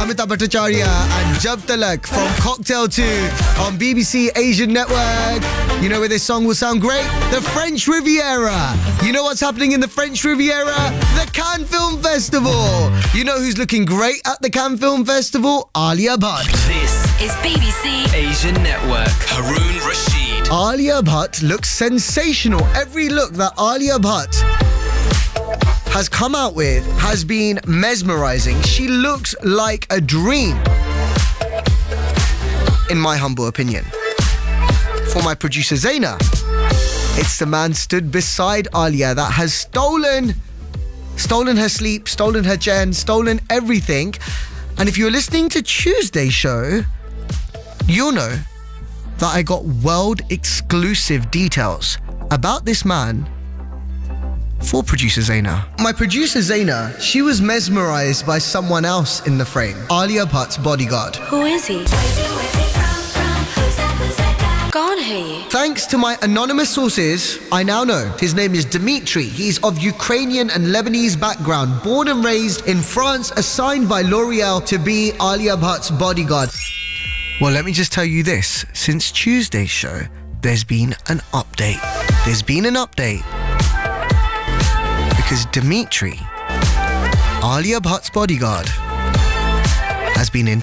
Amitabh Bhattacharya and Jab Talak from Cocktail 2 on BBC Asian Network. You know where this song will sound great? The French Riviera. You know what's happening in the French Riviera? The Cannes Film Festival. You know who's looking great at the Cannes Film Festival? Alia Bhatt. This is BBC Asian Network. Haroon Rashid. Alia Bhatt looks sensational. Every look that Alia Bhatt has come out with has been mesmerizing. She looks like a dream, in my humble opinion. For my producer Zaina, it's the man stood beside Alia that has stolen her sleep, stolen her gen, stolen everything. And if you're listening to Tuesday's show, you'll know that I got world exclusive details about this man for producer Zaina. My producer Zaina, she was mesmerized by someone else in the frame, Alia Bhatt's bodyguard. Who is he? Can't hear you. Thanks to my anonymous sources, I now know his name is Dimitri. He's of Ukrainian and Lebanese background, born and raised in France, assigned by L'Oreal to be Alia Bhatt's bodyguard. Well, let me just tell you this. Since Tuesday's show, there's been an update. Because Dimitri, Alia Bhatt's bodyguard, has been in